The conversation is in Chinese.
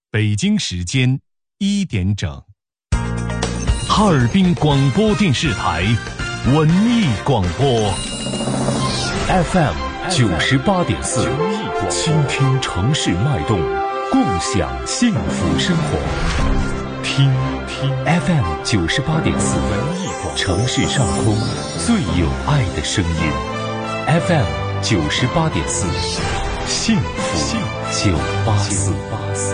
北京时间1点整，哈尔滨广播电视台文艺广播 FM 98.4，倾听城市脉动，共享幸福生活。听 FM 98.4，文艺广播，城市上空最有爱的声音。FM 98.4，幸福984。